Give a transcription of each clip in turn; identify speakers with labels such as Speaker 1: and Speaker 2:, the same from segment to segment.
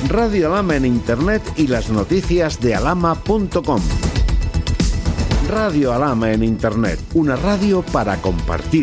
Speaker 1: Radio Alhama en Internet y las noticias de alhama.com. Radio Alhama en Internet, una radio para compartir.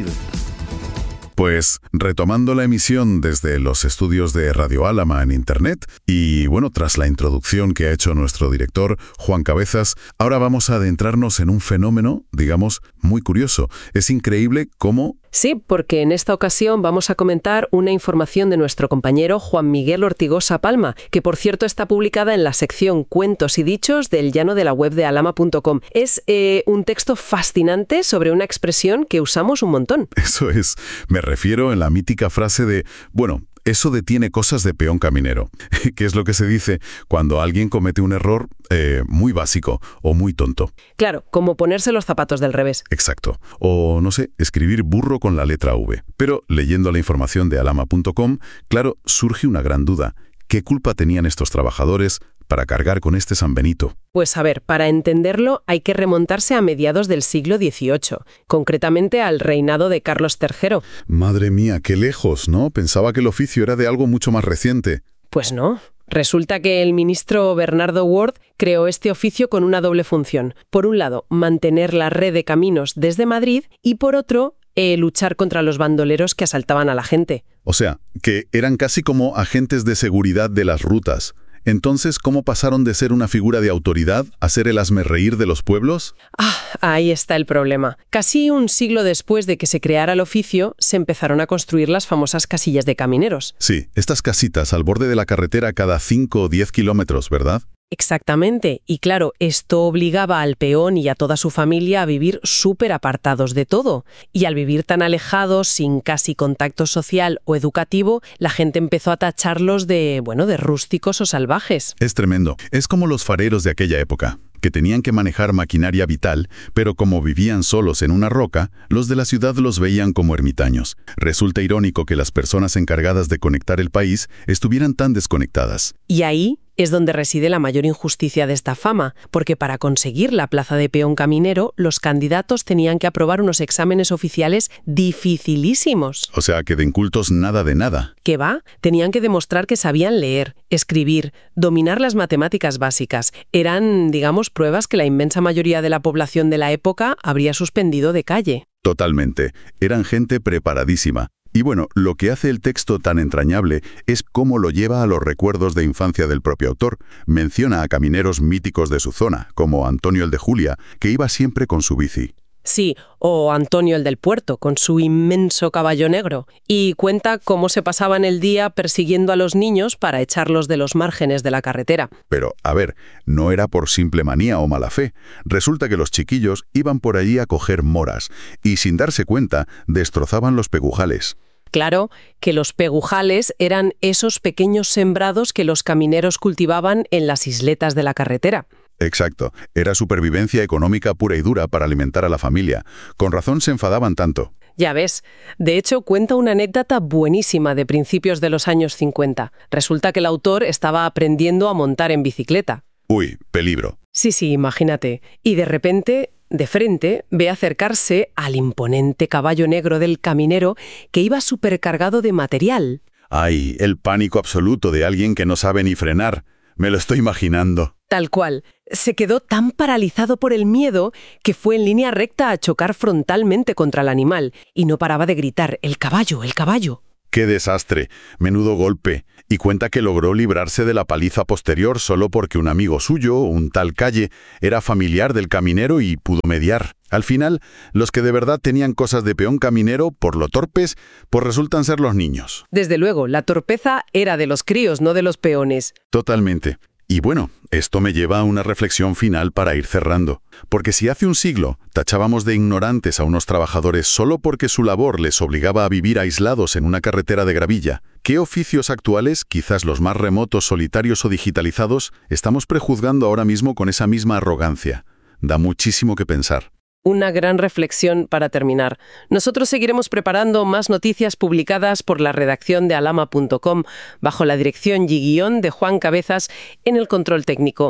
Speaker 2: Pues retomando la emisión desde los estudios de Radio Alhama en Internet y bueno, tras la introducción que ha hecho nuestro director Juan Cabezas, ahora vamos a adentrarnos en un fenómeno, digamos, muy curioso. Es increíble cómo...
Speaker 3: Sí, porque en esta ocasión vamos a comentar una información de nuestro compañero Juan Miguel Ortigosa Palma, que por cierto está publicada en la sección Cuentos y Dichos del Llano de la web de alhama.com. Es un texto fascinante sobre una expresión que usamos un montón.
Speaker 2: Eso es, me refiero en la mítica frase de, bueno, eso detiene cosas de peón caminero, que es lo que se dice cuando alguien comete un error muy básico o muy tonto.
Speaker 3: Claro, como ponerse los zapatos del revés.
Speaker 2: Exacto. O, no sé, escribir burro con la letra V. Pero leyendo la información de alhama.com, claro, surge una gran duda. ¿Qué culpa tenían estos trabajadores para cargar con este San Benito?
Speaker 3: Pues a ver, para entenderlo hay que remontarse a mediados del siglo XVIII, concretamente al reinado de Carlos III.
Speaker 2: Madre mía, qué lejos, ¿no? Pensaba que el oficio era de algo mucho más reciente.
Speaker 3: Pues no. Resulta que el ministro Bernardo Ward creó este oficio con una doble función. Por un lado, mantener la red de caminos desde Madrid y por otro, luchar contra los bandoleros que asaltaban a la gente. O
Speaker 2: sea, que eran casi como agentes de seguridad de las rutas. Entonces, ¿cómo pasaron de ser una figura de autoridad a ser el hazmerreír de los pueblos?
Speaker 3: Ahí está el problema. Casi un siglo después de que se creara el oficio, se empezaron a construir las famosas casillas de camineros.
Speaker 2: Sí, estas casitas al borde de la carretera cada 5 o 10 kilómetros, ¿verdad?
Speaker 3: Exactamente. Y claro, esto obligaba al peón y a toda su familia a vivir súper apartados de todo. Y al vivir tan alejados, sin casi contacto social o educativo, la gente empezó a tacharlos de rústicos o salvajes.
Speaker 2: Es tremendo. Es como los fareros de aquella época, que tenían que manejar maquinaria vital, pero como vivían solos en una roca, los de la ciudad los veían como ermitaños. Resulta irónico que las personas encargadas de conectar el país estuvieran tan desconectadas.
Speaker 3: Y ahí es donde reside la mayor injusticia de esta fama, porque para conseguir la plaza de peón caminero, los candidatos tenían que aprobar unos exámenes oficiales dificilísimos.
Speaker 2: O sea, que de incultos nada de nada.
Speaker 3: ¿Qué va? Tenían que demostrar que sabían leer, escribir, dominar las matemáticas básicas. Eran, digamos, pruebas que la inmensa mayoría de la población de la época habría suspendido de calle.
Speaker 2: Totalmente. Eran gente preparadísima. Y bueno, lo que hace el texto tan entrañable es cómo lo lleva a los recuerdos de infancia del propio autor. Menciona a camineros míticos de su zona, como Antonio el de Julia, que iba siempre con su bici.
Speaker 3: Sí, o Antonio el del Puerto, con su inmenso caballo negro. Y cuenta cómo se pasaban el día persiguiendo a los niños para echarlos de los márgenes de la carretera.
Speaker 2: Pero, a ver, no era por simple manía o mala fe. Resulta que los chiquillos iban por allí a coger moras y, sin darse cuenta, destrozaban los pegujales.
Speaker 3: Claro, que los pegujales eran esos pequeños sembrados que los camineros cultivaban en las isletas de la carretera.
Speaker 2: Exacto. Era supervivencia económica pura y dura para alimentar a la familia. Con razón se enfadaban tanto.
Speaker 3: Ya ves. De hecho, cuenta una anécdota buenísima de principios de los años 50. Resulta que el autor estaba aprendiendo a montar en bicicleta.
Speaker 2: Uy, peligro.
Speaker 3: Sí, imagínate. Y de repente, de frente, ve acercarse al imponente caballo negro del caminero que iba supercargado de material.
Speaker 2: ¡Ay! El pánico absoluto de alguien que no sabe ni frenar. Me lo estoy imaginando.
Speaker 3: Tal cual. Se quedó tan paralizado por el miedo que fue en línea recta a chocar frontalmente contra el animal y no paraba de gritar: ¡el caballo, el caballo!
Speaker 2: ¡Qué desastre! Menudo golpe. Y cuenta que logró librarse de la paliza posterior solo porque un amigo suyo, un tal Calle, era familiar del caminero y pudo mediar. Al final, los que de verdad tenían cosas de peón caminero, por lo torpes, pues resultan ser los niños.
Speaker 3: Desde luego, la torpeza era de los críos, no de los peones.
Speaker 2: Totalmente. Y bueno, esto me lleva a una reflexión final para ir cerrando. Porque si hace un siglo tachábamos de ignorantes a unos trabajadores solo porque su labor les obligaba a vivir aislados en una carretera de gravilla, ¿qué oficios actuales, quizás los más remotos, solitarios o digitalizados, estamos prejuzgando ahora mismo con esa misma arrogancia? Da muchísimo que pensar.
Speaker 3: Una gran reflexión para terminar. Nosotros seguiremos preparando más noticias publicadas por la redacción de alhama.com bajo la dirección y guión de Juan Cabezas en el control técnico.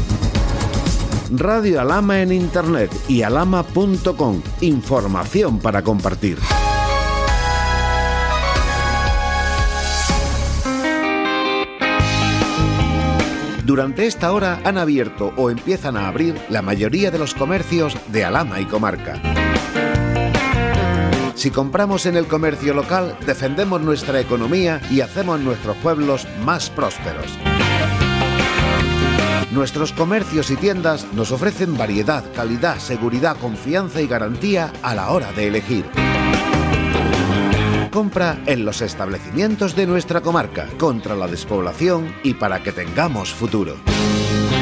Speaker 1: Radio Alhama en Internet y alhama.com. Información para compartir. Durante esta hora han abierto o empiezan a abrir la mayoría de los comercios de Alhama y comarca. Si compramos en el comercio local, defendemos nuestra economía y hacemos nuestros pueblos más prósperos. Nuestros comercios y tiendas nos ofrecen variedad, calidad, seguridad, confianza y garantía a la hora de elegir. Compra en los establecimientos de nuestra comarca, contra la despoblación y para que tengamos futuro.